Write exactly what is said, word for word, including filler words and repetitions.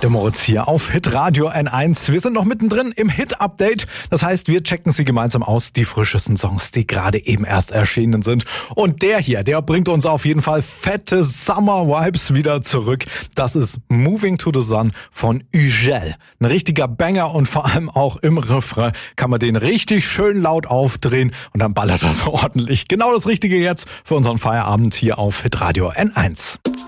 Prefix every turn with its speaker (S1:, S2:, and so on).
S1: Der Moritz hier auf Hitradio N eins. Wir sind noch mittendrin im Hit-Update. Das heißt, wir checken sie gemeinsam aus, die frischesten Songs, die gerade eben erst erschienen sind. Und der hier, der bringt uns auf jeden Fall fette Summer-Vibes wieder zurück. Das ist Moving to the Sun von Ugel. Ein richtiger Banger und vor allem auch im Refrain kann man den richtig schön laut aufdrehen und dann ballert das ordentlich. Genau das Richtige jetzt für unseren Feierabend hier auf Hitradio N eins.